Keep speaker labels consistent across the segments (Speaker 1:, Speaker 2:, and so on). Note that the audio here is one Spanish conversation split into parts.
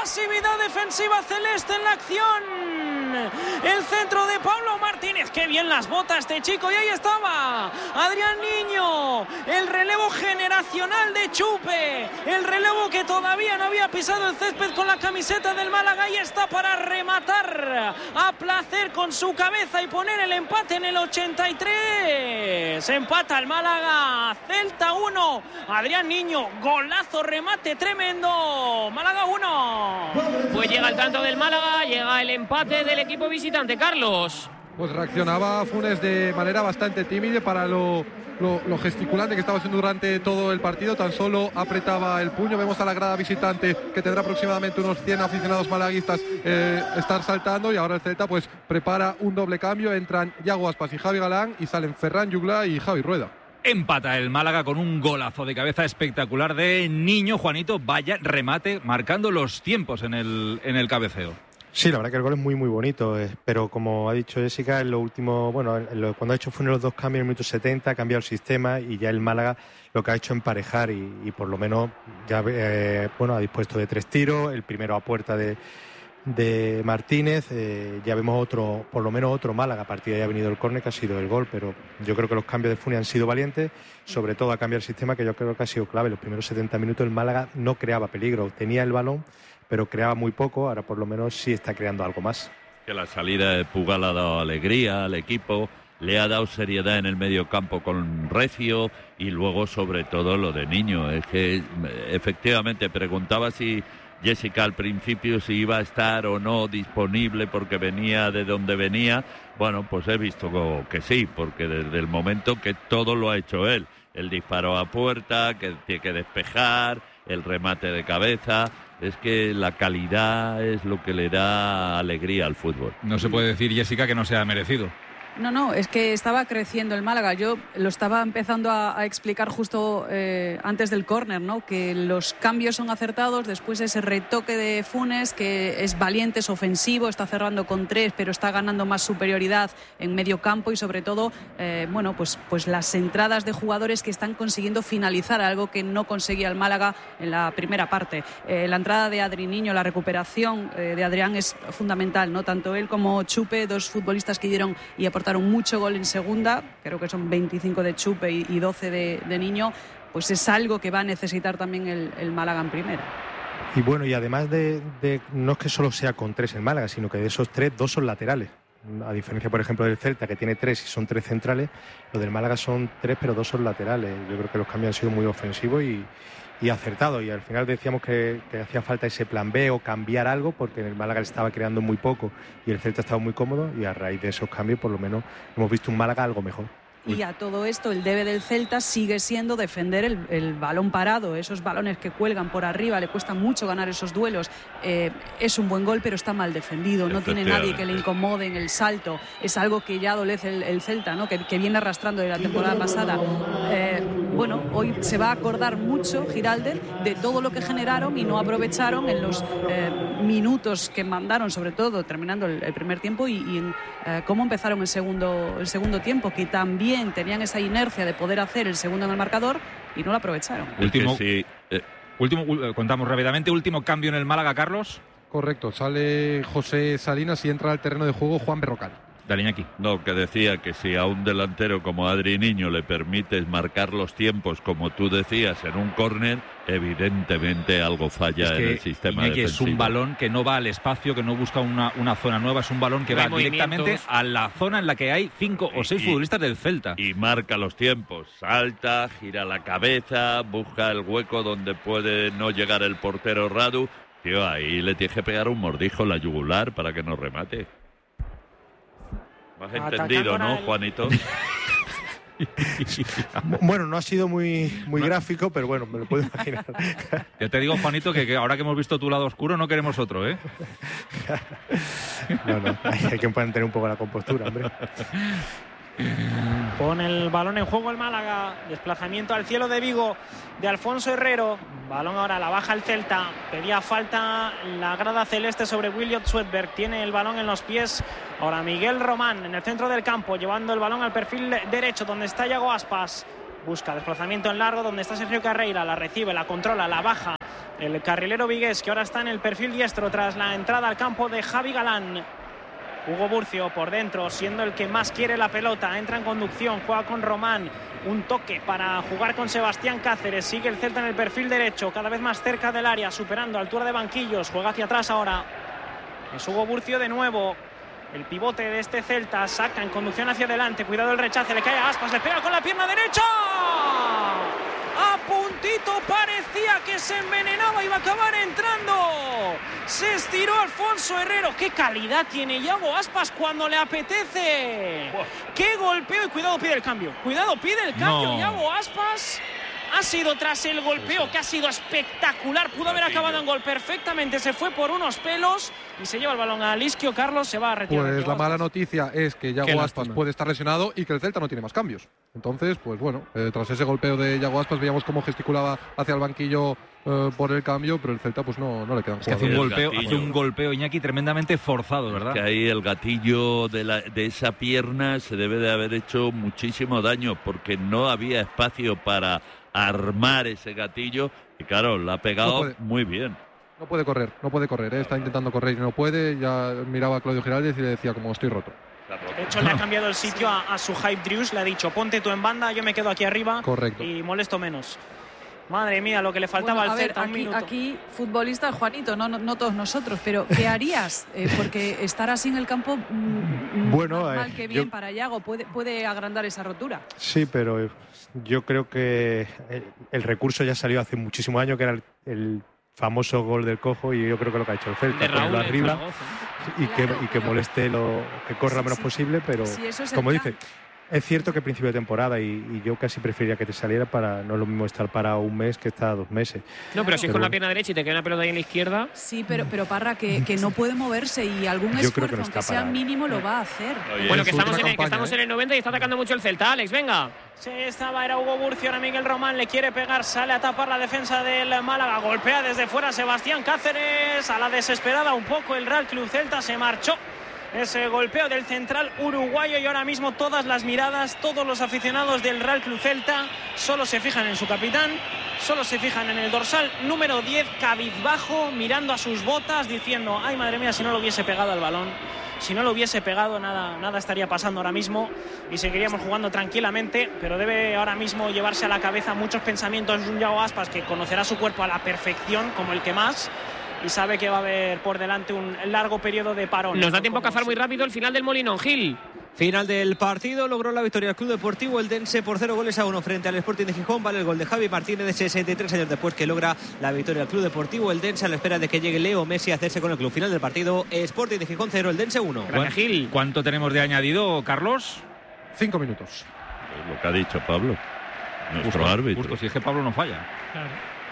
Speaker 1: agresividad defensiva celeste en la acción. El centro de Pablo Martínez. Qué bien las botas este chico. Y ahí estaba Adrián Niño. El relevo generacional de Chupe. El relevo que todavía no había pisado el césped con la camiseta del Málaga. Ahí está para rematar a placer con su cabeza y poner el empate en el 83. Se empata el Málaga. Celta 1. Adrián Niño. Golazo, remate tremendo. Málaga 1.
Speaker 2: Pues llega el tanto del Málaga, llega el empate del equipo visitante. Carlos.
Speaker 3: Pues reaccionaba Funes de manera bastante tímida para lo gesticulante que estaba haciendo durante todo el partido. Tan solo apretaba el puño. Vemos a la grada visitante, que tendrá aproximadamente unos 100 aficionados malaguistas, estar saltando, y ahora el Celta pues prepara un doble cambio. Entran Yago Aspas y Javi Galán y salen Ferran Jugla y Javi Rueda.
Speaker 4: Empata el Málaga con un golazo de cabeza espectacular de Niño. Juanito, vaya remate, marcando los tiempos en el cabeceo.
Speaker 5: Sí, la verdad que el gol es muy muy bonito, pero como ha dicho Jessica, en lo último, cuando ha hecho Funes los dos cambios en el minuto 70, ha cambiado el sistema, y ya el Málaga lo que ha hecho es emparejar y por lo menos ya ha dispuesto de 3 tiros, el primero a puerta de Martínez. Ya vemos por lo menos otro Málaga. A partir de ahí ha venido el córner, que ha sido el gol, pero yo creo que los cambios de Funes han sido valientes, sobre todo a cambiar el sistema, que yo creo que ha sido clave. Los primeros 70 minutos el Málaga no creaba peligro, tenía el balón, pero creaba muy poco. Ahora por lo menos sí está creando algo más.
Speaker 6: Que la salida de Pugal ha dado alegría al equipo, le ha dado seriedad en el medio campo con Recio, y luego sobre todo lo de Niño. Es que efectivamente preguntaba si Jessica al principio si iba a estar o no disponible porque venía de donde venía. Bueno, pues he visto que sí, porque desde el momento que todo lo ha hecho él, el disparo a puerta, que tiene que despejar, el remate de cabeza, es que la calidad es lo que le da alegría al fútbol.
Speaker 4: No se puede decir, Jessica, que no sea merecido.
Speaker 7: No, es que estaba creciendo el Málaga. Yo lo estaba empezando a explicar justo antes del córner, ¿no? Que los cambios son acertados, después ese retoque de Funes, que es valiente, es ofensivo, está cerrando con 3, pero está ganando más superioridad en medio campo, y sobre todo, pues las entradas de jugadores que están consiguiendo finalizar, algo que no conseguía el Málaga en la primera parte. La entrada de Adri Niño, la recuperación de Adrián es fundamental, ¿no? Tanto él como Chupe, dos futbolistas que dieron y aportaron mucho gol en segunda, creo que son 25 de Chupe y 12 de Niño, pues es algo que va a necesitar también el Málaga en primera.
Speaker 5: Y bueno, y además de no es que solo sea con 3 el Málaga, sino que de esos 3, 2 son laterales. A diferencia, por ejemplo, del Celta, que tiene 3 y son 3 centrales, lo del Málaga son 3, pero 2 son laterales. Yo creo que los cambios han sido muy ofensivos y acertados, y al final decíamos que hacía falta ese plan B o cambiar algo, porque en el Málaga le estaba creando muy poco y el Celta estaba muy cómodo, y a raíz de esos cambios por lo menos hemos visto un Málaga algo mejor.
Speaker 7: Y a todo esto, el debe del Celta sigue siendo defender el balón parado, esos balones que cuelgan por arriba, le cuesta mucho ganar esos duelos. Es un buen gol, pero está mal defendido, no tiene nadie que le incomode en el salto. Es algo que ya adolece el Celta, ¿no? que viene arrastrando de la temporada pasada. Hoy se va a acordar mucho Giraldez de todo lo que generaron y no aprovecharon en los minutos que mandaron, sobre todo terminando el primer tiempo, y en cómo empezaron el segundo tiempo, que también tenían esa inercia de poder hacer el segundo en el marcador y no lo aprovecharon.
Speaker 4: Contamos rápidamente, último cambio en el Málaga, Carlos.
Speaker 3: Correcto, sale José Salinas y entra al terreno de juego Juan Berrocal.
Speaker 4: Dale, Iñaki.
Speaker 6: No, que decía que si a un delantero como Adri Niño le permites marcar los tiempos, como tú decías, en un córner, evidentemente algo falla en el sistema
Speaker 4: Iñaki,
Speaker 6: defensivo.
Speaker 4: es un balón que no va al espacio, que no busca una zona nueva, es un balón que va directamente a la zona en la que hay 5 o 6 futbolistas del Celta.
Speaker 6: Y marca los tiempos, salta, gira la cabeza, busca el hueco donde puede no llegar el portero Radu. Tío, ahí le tienes que pegar un mordijo en la yugular para que no remate. ¿Me has entendido, no, Juanito?
Speaker 5: Bueno, no ha sido muy gráfico, pero bueno, me lo puedo imaginar.
Speaker 4: Ya te digo, Juanito, que ahora que hemos visto tu lado oscuro no queremos otro, ¿eh?
Speaker 5: No, hay que mantener un poco la compostura, hombre.
Speaker 1: Pone el balón en juego el Málaga. Desplazamiento al cielo de Vigo de Alfonso Herrero. Balón ahora la baja el Celta. Pedía falta la grada celeste sobre William Swedberg. Tiene el balón en los pies ahora Miguel Román en el centro del campo, llevando el balón al perfil derecho donde está Yago Aspas. Busca desplazamiento en largo donde está Sergio Carreira. La recibe, la controla, la baja El carrilero vigués, que ahora está en el perfil diestro tras la entrada al campo de Javi Galán. Hugo Burcio por dentro, siendo el que más quiere la pelota. Entra en conducción, juega con Román. Un toque para jugar con Sebastián Cáceres. Sigue el Celta en el perfil derecho, cada vez más cerca del área, superando altura de banquillos. Juega hacia atrás ahora. Es Hugo Burcio de nuevo. El pivote de este Celta saca en conducción hacia adelante. Cuidado el rechace, le cae a Aspas, le pega con la pierna derecha. A puntito parecía que se envenenaba, iba a acabar entrando. Se estiró Alfonso Herrero. Qué calidad tiene Iago Aspas cuando le apetece. Qué golpeo y cuidado, pide el cambio. Cuidado, pide el cambio. No. Iago Aspas. Ha sido tras el golpeo que ha sido espectacular. Pudo haber acabado en gol perfectamente. Se fue por unos pelos y se lleva el balón a Isquio. Carlos se va a retirar.
Speaker 3: Pues la mala noticia es que Iago Aspas puede estar lesionado y que el Celta no tiene más cambios. Entonces, pues bueno, tras ese golpeo de Iago Aspas veíamos cómo gesticulaba hacia el banquillo por el cambio, pero el Celta pues no le quedan.
Speaker 4: Es que hace un golpeo, Iñaki, tremendamente forzado, ¿verdad?
Speaker 6: Que ahí el gatillo de esa pierna se debe de haber hecho muchísimo daño porque no había espacio para armar ese gatillo y claro, la ha pegado muy bien.
Speaker 3: No puede correr, está intentando correr y no puede. Ya miraba a Claudio Giraldez y le decía como estoy roto.
Speaker 1: De hecho, le ha cambiado el sitio a su Hype Drews, le ha dicho ponte tú en banda, yo me quedo aquí arriba.
Speaker 3: Correcto.
Speaker 1: Y molesto menos. Madre mía, lo que le faltaba al Celta, un minuto.
Speaker 7: Aquí, futbolista Juanito, no todos nosotros, pero ¿qué harías? Porque estar así en el campo,
Speaker 5: bueno,
Speaker 7: mal que bien para Iago, puede agrandar esa rotura.
Speaker 5: Sí, pero yo creo que el recurso ya salió hace muchísimos años, que era el famoso gol del cojo, y yo creo que lo que ha hecho el Celta, ponerlo arriba y que moleste que corra lo menos posible, pero como dice, es cierto que es principio de temporada y yo casi preferiría que te saliera no es lo mismo estar para un mes que estar 2 meses.
Speaker 2: No, pero si es con la pierna derecha y te queda una pelota ahí en la izquierda.
Speaker 7: Sí, pero Parra, que no puede moverse y algún esfuerzo, aunque sea mínimo, lo va a hacer.
Speaker 2: Bueno, que estamos en el 90 y está atacando mucho el Celta. Alex, venga.
Speaker 1: Sí, era Hugo Burcio, ahora Miguel Román le quiere pegar, sale a tapar la defensa del Málaga, golpea desde fuera Sebastián Cáceres, a la desesperada un poco el Real Club Celta, se marchó ese golpeo del central uruguayo y ahora mismo todas las miradas, todos los aficionados del Real Club Celta solo se fijan en su capitán, solo se fijan en el dorsal número 10, cabizbajo, mirando a sus botas, diciendo, ay madre mía, si no lo hubiese pegado al balón. Si no lo hubiese pegado, nada estaría pasando ahora mismo y seguiríamos jugando tranquilamente, pero debe ahora mismo llevarse a la cabeza muchos pensamientos de un Iago Aspas que conocerá su cuerpo a la perfección, como el que más, y sabe que va a haber por delante un largo periodo de parón.
Speaker 2: Nos da tiempo a cazar muy rápido el final del Molinón. Gil.
Speaker 8: Final del partido, logró la victoria el Club Deportivo Eldense por 0-1 frente al Sporting de Gijón. Vale el gol de Javi Martínez de 63 años después que logra la victoria el Club Deportivo Eldense a la espera de que llegue Leo Messi a hacerse con el club. Final del partido, Sporting de Gijón 0, Eldense 1.
Speaker 4: Gil, ¿cuánto tenemos de añadido, Carlos?
Speaker 3: 5 minutos.
Speaker 6: Es lo que ha dicho Pablo, nuestro árbitro.
Speaker 4: Justo, si es que Pablo no falla.
Speaker 1: Claro.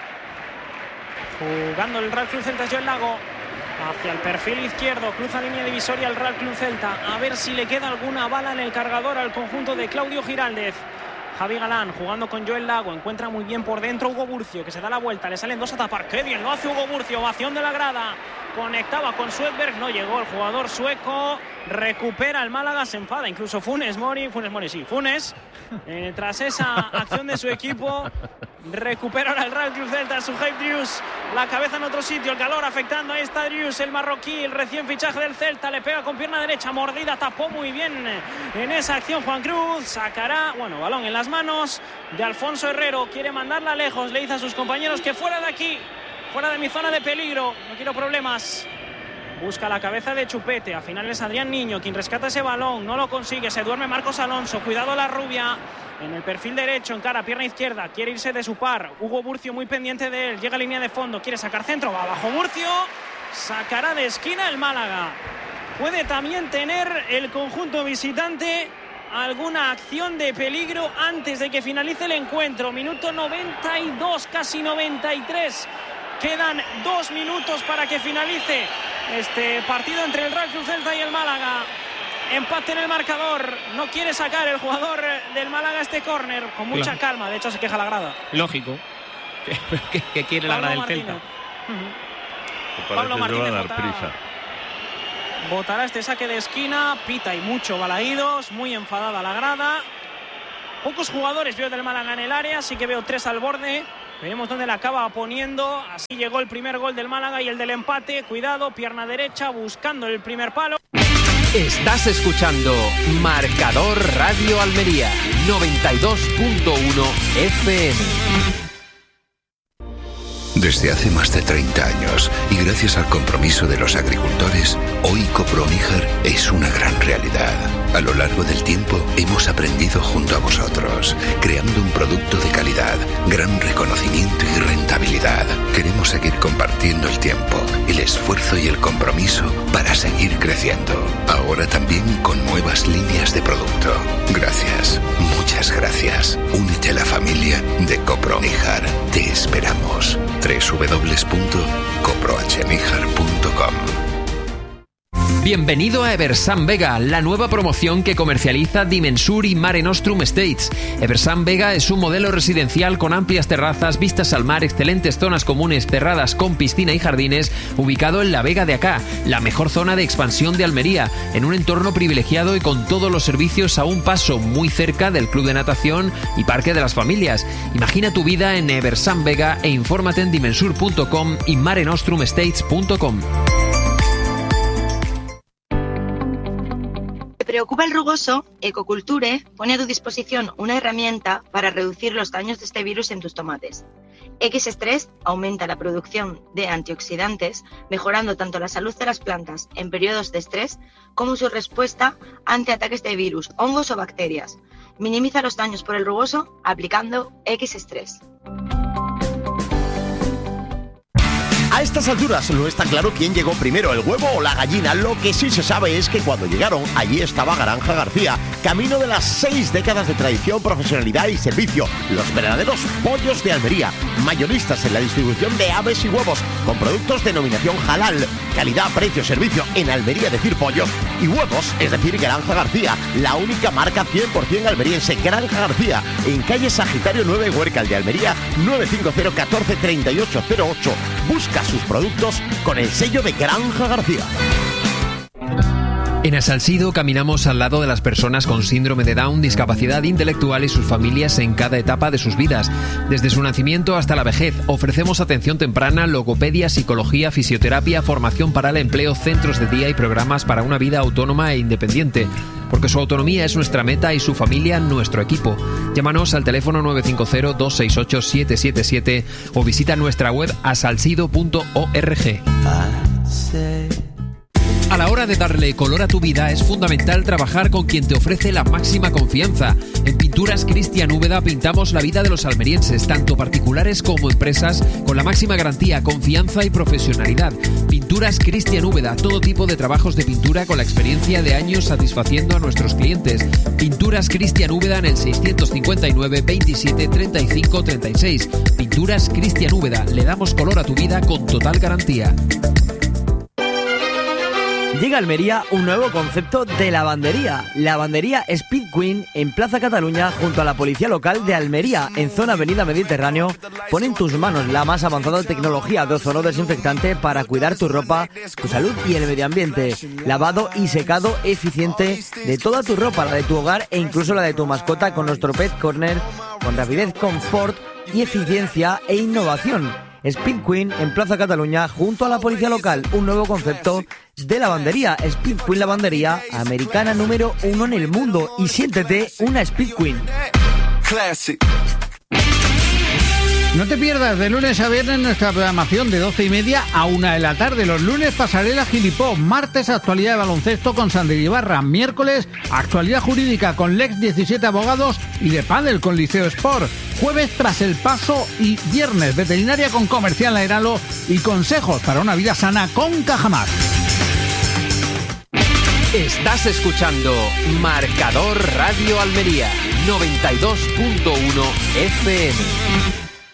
Speaker 1: Jugando el Real Club Celta, Joel Lago hacia el perfil izquierdo, cruza línea divisoria el Real Club Celta, a ver si le queda alguna bala en el cargador al conjunto de Claudio Giraldez. Javi Galán jugando con Joel Lago, encuentra muy bien por dentro Hugo Burcio, que se da la vuelta, le salen 2 a tapar, qué bien lo hace Hugo Burcio, ovación de la grada, conectaba con Swedberg, no llegó el jugador sueco, recupera el Málaga, se enfada incluso Funes Mori, tras esa acción de su equipo, recupera ahora el Real Club Celta, su Hype Drews, la cabeza en otro sitio, el calor afectando, ahí está Drews, el marroquí, el recién fichaje del Celta, le pega con pierna derecha, mordida, tapó muy bien en esa acción Juan Cruz, sacará, balón en las manos de Alfonso Herrero, quiere mandarla lejos, le dice a sus compañeros que fuera de aquí, fuera de mi zona de peligro, no quiero problemas. Busca la cabeza de Chupete, a final es Adrián Niño quien rescata ese balón, no lo consigue, se duerme Marcos Alonso, cuidado la rubia, en el perfil derecho, encara pierna izquierda, quiere irse de su par, Hugo Burcio muy pendiente de él, llega a línea de fondo, quiere sacar centro, va abajo Burcio, sacará de esquina el Málaga. Puede también tener el conjunto visitante alguna acción de peligro antes de que finalice el encuentro, minuto 92, casi 93. Quedan 2 minutos para que finalice este partido entre el Real Club Celta y el Málaga. Empate en el marcador. No quiere sacar el jugador del Málaga este córner. Con mucha calma. De hecho, se queja la grada.
Speaker 2: Lógico. ¿Qué quiere la grada del Celta?
Speaker 6: Pablo Martínez
Speaker 1: votará este saque de esquina. Pita y mucho balaídos. Muy enfadada la grada. Pocos jugadores veo del Málaga en el área. Sí que veo 3 al borde. Veremos dónde la acaba poniendo. Así llegó el primer gol del Málaga y el del empate. Cuidado, pierna derecha, buscando el primer palo.
Speaker 9: Estás escuchando Marcador Radio Almería, 92.1 FM.
Speaker 10: Desde hace más de 30 años y gracias al compromiso de los agricultores, hoy Coproníjar es una gran realidad. A lo largo del tiempo hemos aprendido junto a vosotros, creando un producto de calidad, gran reconocimiento y rentabilidad. Queremos seguir compartiendo el tiempo, el esfuerzo y el compromiso para seguir creciendo. Ahora también con nuevas líneas de producto. Gracias, muchas gracias. Únete a la familia de Coproníjar. Te esperamos. www.coprohníjar.com.
Speaker 9: Bienvenido a Eversan Vega, la nueva promoción que comercializa Dimensur y Mare Nostrum Estates. Eversan Vega es un modelo residencial con amplias terrazas, vistas al mar, excelentes zonas comunes cerradas con piscina y jardines, ubicado en la Vega de Acá, la mejor zona de expansión de Almería, en un entorno privilegiado y con todos los servicios a un paso, muy cerca del club de natación y parque de las familias. Imagina tu vida en Eversan Vega e infórmate en dimensur.com y marenostrumestates.com.
Speaker 11: Preocupa el rugoso, Ecoculture pone a tu disposición una herramienta para reducir los daños de este virus en tus tomates. X-Stress aumenta la producción de antioxidantes, mejorando tanto la salud de las plantas en periodos de estrés como su respuesta ante ataques de virus, hongos o bacterias. Minimiza los daños por el rugoso aplicando X-Stress.
Speaker 12: A estas alturas no está claro quién llegó primero, el huevo o la gallina. Lo que sí se sabe es que cuando llegaron, allí estaba Granja García, camino de las 6 décadas de tradición, profesionalidad y servicio. Los verdaderos pollos de Almería, mayoristas en la distribución de aves y huevos, con productos denominación halal, calidad, precio, servicio. En Almería decir pollos y huevos, es decir Granja García, la única marca 100% almeriense. Granja García, en calle Sagitario 9, Huércal de Almería, 950 14 38 08. Busca sus productos con el sello de Granja García.
Speaker 9: En Asalsido caminamos al lado de las personas con síndrome de Down, discapacidad intelectual y sus familias en cada etapa de sus vidas. Desde su nacimiento hasta la vejez, ofrecemos atención temprana, logopedia, psicología, fisioterapia, formación para el empleo, centros de día y programas para una vida autónoma e independiente. Porque su autonomía es nuestra meta y su familia nuestro equipo. Llámanos al teléfono 950-268-777 o visita nuestra web asalsido.org. A la hora de darle color a tu vida es fundamental trabajar con quien te ofrece la máxima confianza. En Pinturas Cristian Úbeda pintamos la vida de los almerienses, tanto particulares como empresas, con la máxima garantía, confianza y profesionalidad. Pinturas Cristian Úbeda, todo tipo de trabajos de pintura con la experiencia de años satisfaciendo a nuestros clientes. Pinturas Cristian Úbeda en el 659 27 35 36. Pinturas Cristian Úbeda, le damos color a tu vida con total garantía.
Speaker 13: Llega a Almería un nuevo concepto de lavandería. Lavandería Speed Queen en Plaza Cataluña junto a la Policía Local de Almería en zona Avenida Mediterráneo. Pone en tus manos la más avanzada tecnología de ozono desinfectante para cuidar tu ropa, tu salud y el medio ambiente. Lavado y secado eficiente de toda tu ropa, la de tu hogar e incluso la de tu mascota con nuestro Pet Corner con rapidez, confort y eficiencia e innovación. Speed Queen en Plaza Cataluña junto a la Policía Local, un nuevo concepto de lavandería. Speed Queen Lavandería, americana número 1 en el mundo, y siéntete una Speed Queen.
Speaker 14: No te pierdas de lunes a viernes nuestra programación de 12:30 a 1 de la tarde. Los lunes pasarela Gilipó, martes actualidad de baloncesto con Sandra Ibarra, miércoles actualidad jurídica con Lex 17 Abogados y de pádel con Liceo Sport, jueves Tras el Paso y viernes veterinaria con Comercial Aeralo y consejos para una vida sana con Cajamar.
Speaker 9: Estás escuchando Marcador Radio Almería, 92.1 FM.